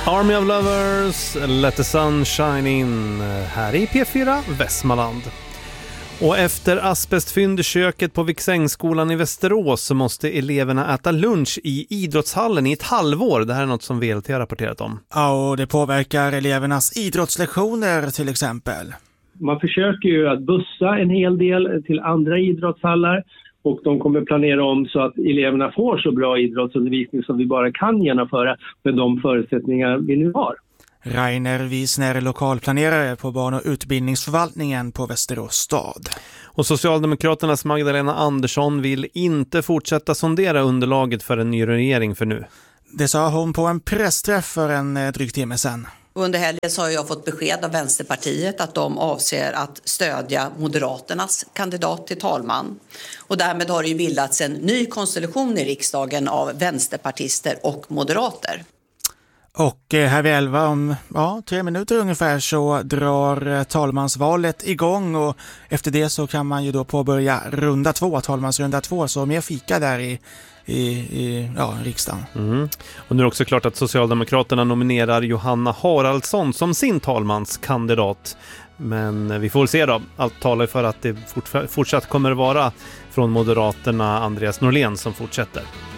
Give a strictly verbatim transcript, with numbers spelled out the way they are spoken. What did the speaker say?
Army of Lovers, Let the Sun Shine In här i P fyra Västmanland. Och efter asbestfynd i köket på Viksängsskolan i Västerås så måste eleverna äta lunch i idrottshallen i ett halvår. Det här är något som V L T har rapporterat om. Ja, och det påverkar elevernas idrottslektioner till exempel. Man försöker ju att bussa en hel del till andra idrottshallar. Och de kommer planera om så att eleverna får så bra idrottsundervisning som vi bara kan genomföra med de förutsättningar vi nu har. Rainer Wiesner, lokalplanerare på barn- och utbildningsförvaltningen på Västerås stad. Och Socialdemokraternas Magdalena Andersson vill inte fortsätta sondera underlaget för en ny regering för nu. Det sa hon på en pressträff för en dryg timme sedan. Under helgen så har jag fått besked av Vänsterpartiet att de avser att stödja Moderaternas kandidat till talman. Och därmed har det ju bildats en ny konstellation i riksdagen av vänsterpartister och moderater. Och här vid elva om ja, tre minuter ungefär så drar talmansvalet igång och efter det så kan man ju då påbörja runda två, talmansrunda två, så mer fika där i, i, i ja, riksdagen. Mm. Och nu är det också klart att Socialdemokraterna nominerar Johanna Haraldsson som sin talmanskandidat. Men vi får se då. Allt talar för att det fortsatt kommer att vara från Moderaterna Andreas Norlén som fortsätter.